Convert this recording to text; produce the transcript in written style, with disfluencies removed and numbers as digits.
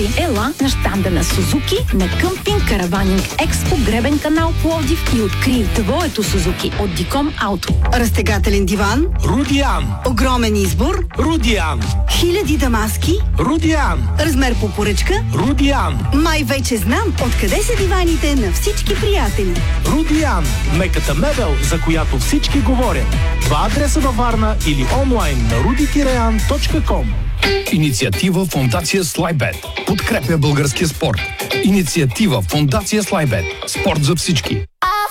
подаръци. Ела на щанда на Сузуки на Къмпинг Караванинг Експо Гребен канал Пловдив и открий твоето Сузуки от Диком Ауто. Разтегателен диван? Рудиан. Огромен избор? Рудиан. Хиляди дамаски? Рудиан. Размер по поръчка? Рудиан. Май вече знам откъде са диваните на всички приятели. Рудиан. Меката мебел, за която всички говорят. Два адреса във Варна или онлайн на rudi-an.com. Инициатива Фондация Слайбет. Подкрепя българския спорт. Инициатива Фондация Слайбет. Спорт за всички.